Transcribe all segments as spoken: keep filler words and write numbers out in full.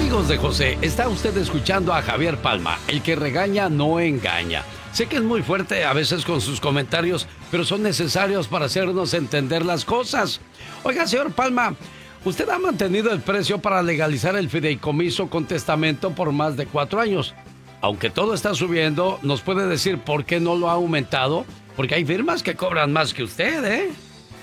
Amigos de José, está usted escuchando a Javier Palma, el que regaña no engaña. Sé que es muy fuerte a veces con sus comentarios, pero son necesarios para hacernos entender las cosas. Oiga, señor Palma, usted ha mantenido el precio para legalizar el fideicomiso con testamento por más de cuatro años. Aunque todo está subiendo, ¿nos puede decir por qué no lo ha aumentado? Porque hay firmas que cobran más que usted, ¿eh?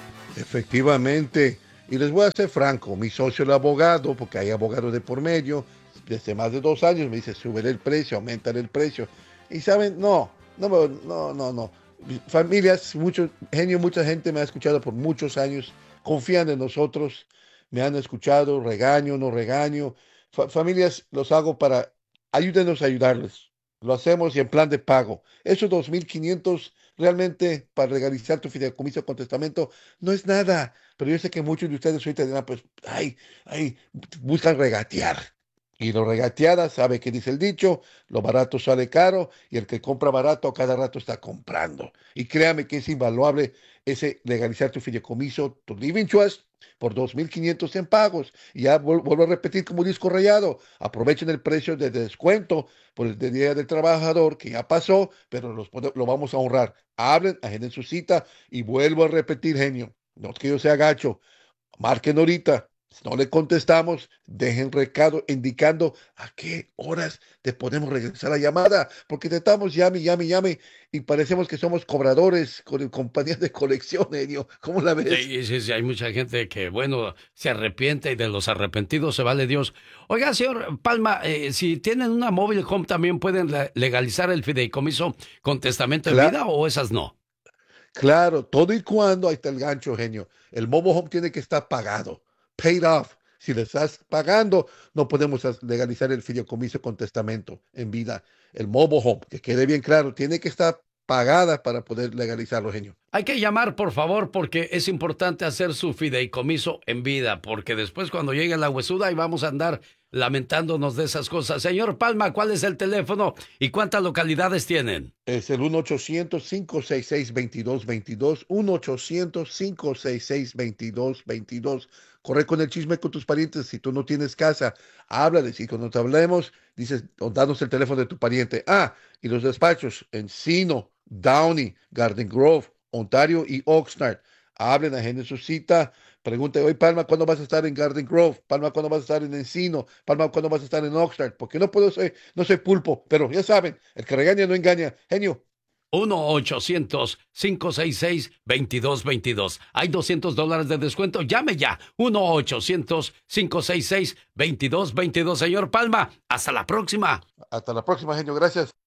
Efectivamente. Y les voy a ser franco, mi socio el abogado, porque hay abogados de por medio, desde más de dos años me dice, sube el precio, aumenta el precio. Y saben, no, no, no, no, no. Familias, mucho, genio, mucha gente me ha escuchado por muchos años, confían en nosotros, me han escuchado, regaño, no regaño. Fa- familias los hago para, ayúdenos a ayudarles. Lo hacemos y en plan de pago. Esos dos mil quinientos realmente para legalizar tu fideicomiso con testamento no es nada. Pero yo sé que muchos de ustedes ahorita dirán, pues, ay, ay, buscan regatear. Y lo regateada, sabe que dice el dicho, lo barato sale caro y el que compra barato a cada rato está comprando. Y créame que es invaluable ese legalizar tu fideicomiso, tu living trust, por dos mil quinientos en pagos. Y ya vuel- vuelvo a repetir como disco rayado, aprovechen el precio de descuento por el de Día del Trabajador, que ya pasó, pero los pode- lo vamos a honrar. Hablen, agenden su cita y vuelvo a repetir, genio. No es que yo sea gacho, marquen ahorita. Si no le contestamos, dejen recado indicando a qué horas te podemos regresar la llamada, porque te estamos llame, llame, llame y parecemos que somos cobradores con compañías de colección, genio. ¿Cómo la ves? Sí, sí, sí, hay mucha gente que, bueno, se arrepiente y de los arrepentidos se vale Dios. Oiga, señor Palma, eh, si tienen una mobile home, ¿también pueden le- legalizar el fideicomiso con testamento en Cla- vida o esas no? claro, todo y cuando, ahí está el gancho, genio. El mobile home tiene que estar pagado, paid off. Si le estás pagando, no podemos as- legalizar el fideicomiso con testamento en vida. El mobile home, que quede bien claro, tiene que estar pagada para poder legalizarlo, genio. Hay que llamar, por favor, porque es importante hacer su fideicomiso en vida, porque después cuando llegue la huesuda y vamos a andar lamentándonos de esas cosas. Señor Palma, ¿cuál es el teléfono y cuántas localidades tienen? Es el uno ochocientos, cinco seis seis, veintidós veintidós, uno ochocientos, cinco seis seis, veintidós veintidós. Corre con el chisme con tus parientes. Si tú no tienes casa, háblales. Y cuando te hablemos, dices, o danos el teléfono de tu pariente. Ah, y los despachos, Encino, Downey, Garden Grove, Ontario y Oxnard. Hablen, agenden su cita. Pregunte, hoy Palma, ¿cuándo vas a estar en Garden Grove? Palma, ¿cuándo vas a estar en Encino? Palma, ¿cuándo vas a estar en Oxnard? Porque no puedo ser, no soy pulpo, pero ya saben, el que regaña no engaña. Genio, uno ochocientos, cinco seis seis, veintidós veintidós. Hay doscientos dólares de descuento. Llame ya. uno ochocientos, cinco seis seis, veintidós veintidós. Señor Palma, hasta la próxima. hasta la próxima, genio, gracias.